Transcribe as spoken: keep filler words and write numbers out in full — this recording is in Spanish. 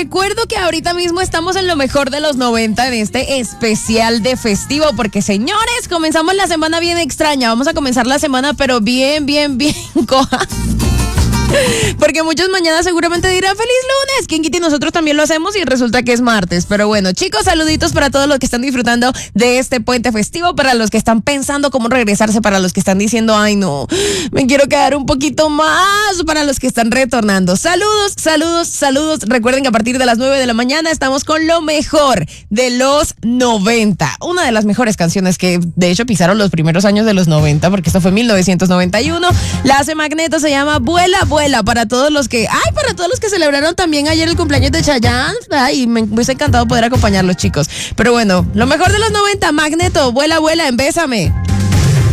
recuerdo que ahorita mismo estamos en lo mejor de los noventa en este especial de festivo, porque señores, comenzamos la semana bien extraña. Vamos a comenzar la semana, pero bien, bien, bien coja. Porque muchos mañana seguramente dirán feliz lunes, quien quita, y nosotros también lo hacemos y resulta que es martes. Pero bueno, chicos, saluditos para todos los que están disfrutando de este puente festivo, para los que están pensando cómo regresarse, para los que están diciendo, ay no, me quiero quedar un poquito más, para los que están retornando. Saludos, saludos, saludos. Recuerden que a partir de las nueve de la mañana estamos con lo mejor de los noventa. Una de las mejores canciones que de hecho pisaron los primeros años de los noventa, porque esto fue mil novecientos noventa y uno. La hace Magneto, se llama Vuela, Vuela. Para todos los que, ay, para todos los que celebraron también ayer el cumpleaños de Chayanne, ay, me hubiese encantado poder acompañarlos, chicos. Pero bueno, lo mejor de los noventa, Magneto, Vuela, Vuela, embésame.